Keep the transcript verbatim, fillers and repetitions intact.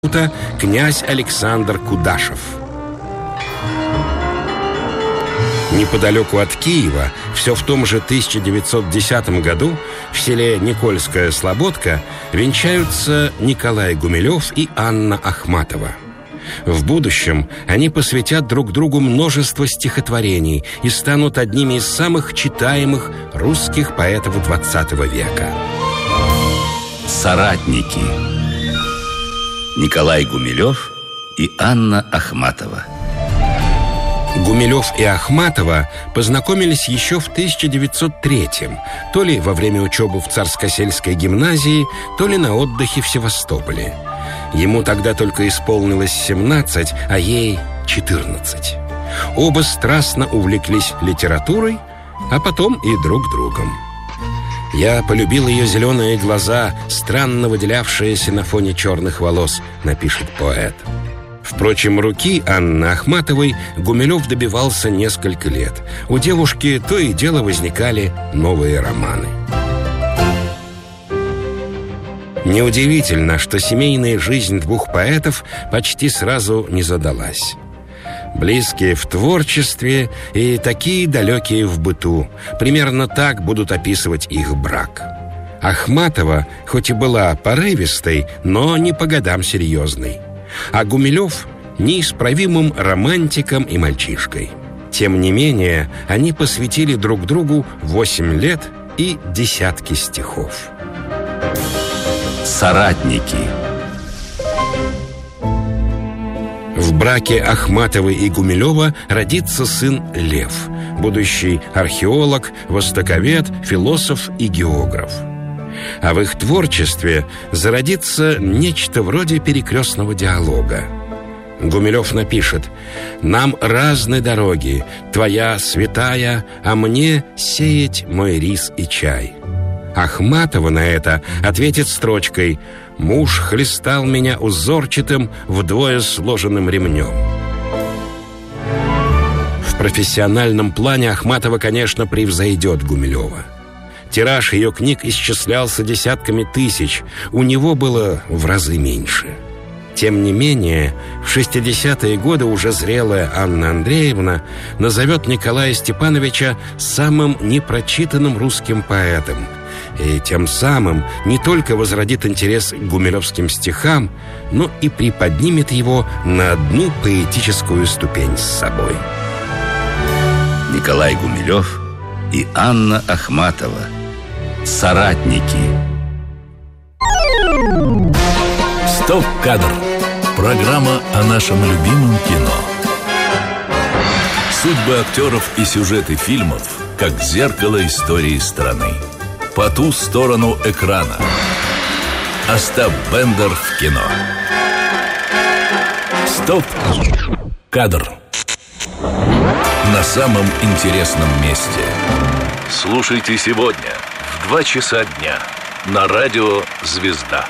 князь Александр Кудашев. Неподалеку от Киева, все в том же тысяча девятьсот десятом году, в селе Никольская Слободка венчаются Николай Гумилев и Анна Ахматова. В будущем они посвятят друг другу множество стихотворений и станут одними из самых читаемых русских поэтов двадцатого века. Соратники. Николай Гумилев и Анна Ахматова. Гумилев и Ахматова познакомились еще в тысяча девятьсот третьем, то ли во время учебы в Царско-сельской гимназии, то ли на отдыхе в Севастополе. Ему тогда только исполнилось семнадцать, а ей четырнадцать. Оба страстно увлеклись литературой, а потом и друг другом. «Я полюбил ее зеленые глаза, странно выделявшиеся на фоне черных волос», напишет поэт. Впрочем, руки Анны Ахматовой Гумилев добивался несколько лет. У девушки то и дело возникали новые романы. Неудивительно, что семейная жизнь двух поэтов почти сразу не задалась. Близкие в творчестве и такие далекие в быту. Примерно так будут описывать их брак. Ахматова хоть и была порывистой, но не по годам серьезной. А Гумилев — неисправимым романтиком и мальчишкой. Тем не менее, они посвятили друг другу восемь лет и десятки стихов. Соратники. В браке Ахматовой и Гумилева родится сын Лев, будущий археолог, востоковед, философ и географ. А в их творчестве зародится нечто вроде перекрестного диалога. Гумилев напишет: «Нам разны дороги, твоя святая, а мне сеять мой рис и чай». Ахматова на это ответит строчкой: «Муж хлестал меня узорчатым, вдвое сложенным ремнем». В профессиональном плане Ахматова, конечно, превзойдет Гумилева. Тираж ее книг исчислялся десятками тысяч, у него было в разы меньше. Тем не менее, в шестидесятые годы уже зрелая Анна Андреевна назовет Николая Степановича самым непрочитанным русским поэтом, и тем самым не только возродит интерес к гумилевским стихам, но и приподнимет его на одну поэтическую ступень с собой. Николай Гумилев и Анна Ахматова. Соратники. Стоп-кадр. Программа о нашем любимом кино. Судьбы актеров и сюжеты фильмов как зеркало истории страны. По ту сторону экрана. Остап Бендер в кино. Стоп-кадр. На самом интересном месте. Слушайте сегодня в два часа дня на радио «Звезда».